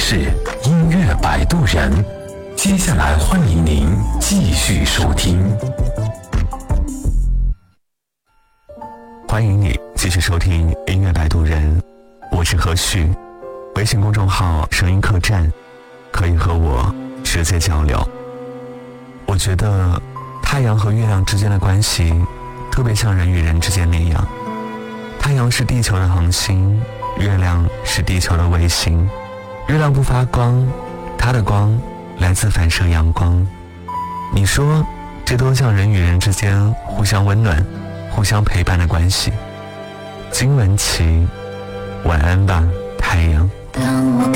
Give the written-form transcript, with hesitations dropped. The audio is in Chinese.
是音乐摆渡人，接下来欢迎您继续收听。 欢迎你继续收听音乐摆渡人，我是何旭。微信公众号声音客栈，可以和我直接交流。我觉得太阳和月亮之间的关系特别像人与人之间那样，太阳是地球的恒星，月亮是地球的卫星。月亮不发光，它的光来自反射阳光。你说这多像人与人之间互相温暖互相陪伴的关系。金文岐，晚安吧太阳。 当我